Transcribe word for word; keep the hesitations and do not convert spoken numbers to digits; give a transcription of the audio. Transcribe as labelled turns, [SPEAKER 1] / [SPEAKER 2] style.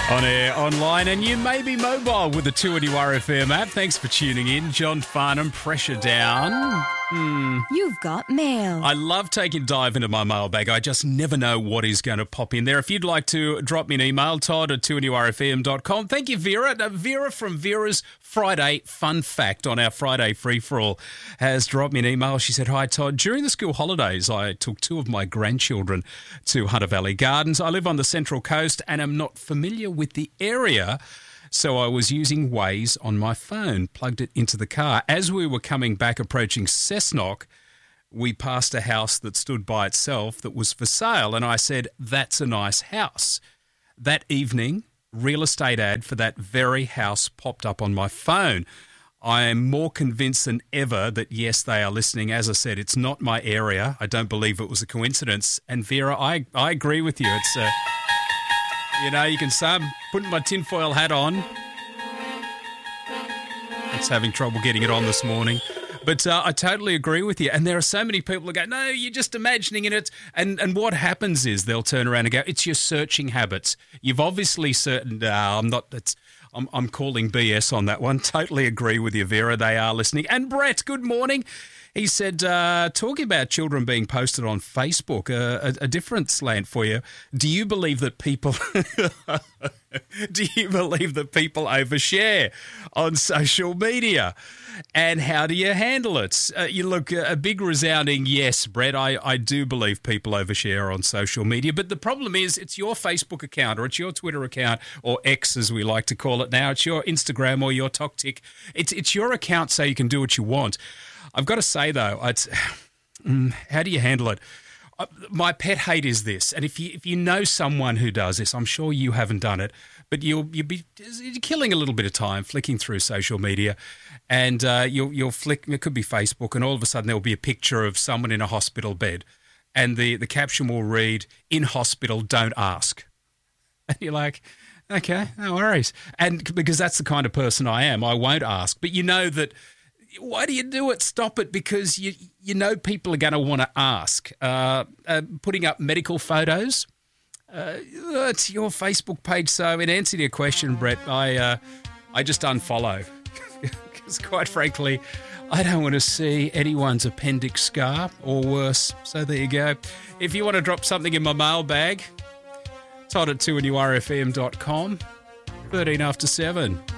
[SPEAKER 1] On air, online, and you may be mobile with the two N U R F M app. Thanks for tuning in. John Farnham, Pressure Down. Hmm.
[SPEAKER 2] You've got mail.
[SPEAKER 1] I love taking a dive into my mailbag. I just never know what is going to pop in there. If you'd like to drop me an email, Todd at two N U R F M dot com. Thank you, Vera. Now, Vera from Vera's Friday Fun Fact on our Friday free-for-all has dropped me an email. She said, "Hi, Todd. During the school holidays, I took two of my grandchildren to Hunter Valley Gardens. I live on the Central Coast and am not familiar with the area. So I was using Waze on my phone, plugged it into the car. As we were coming back approaching Cessnock, we passed a house that stood by itself that was for sale. And I said, that's a nice house. That evening, real estate ad for that very house popped up on my phone. I am more convinced than ever that, yes, they are listening. As I said, it's not my area. I don't believe it was a coincidence. And Vera, I, I agree with you. It's a... You know, you can say I'm putting my tinfoil hat on. It's having trouble getting it on this morning. But uh, I totally agree with you. And there are so many people who go, no, you're just imagining it. And and what happens is they'll turn around and go, it's your searching habits. You've obviously certain, uh, I'm not, that's, I'm, I'm calling B S on that one. Totally agree with you, Vera. They are listening. And Brett, good morning. He said, uh, talking about children being posted on Facebook, uh, a, a different slant for you. Do you believe that people do you believe that people overshare on social media? And how do you handle it? Uh, you look, a big resounding yes, Brett. I, I do believe people overshare on social media. But the problem is it's your Facebook account or it's your Twitter account or X as we like to call it now. It's your Instagram or your TokTik. It's, it's your account so you can do what you want. I've got to say, though, it's, how do you handle it? My pet hate is this, and if you if you know someone who does this, I'm sure you haven't done it, but you'll you'll be you're killing a little bit of time flicking through social media, and uh, you'll you'll flick. It could be Facebook, and all of a sudden there'll be a picture of someone in a hospital bed, and the the caption will read, "In hospital, don't ask," and you're like, okay, no worries, and because that's the kind of person I am, I won't ask, but you know that. Why do you do it? Stop it, because you you know people are going to want to ask. Uh, uh, putting up medical photos, uh, it's your Facebook page. So in answer to your question, Brett, I uh, I just unfollow because quite frankly, I don't want to see anyone's appendix scar or worse. So there you go. If you want to drop something in my mailbag, Todd at two N U R F M dot com, thirteen after seven.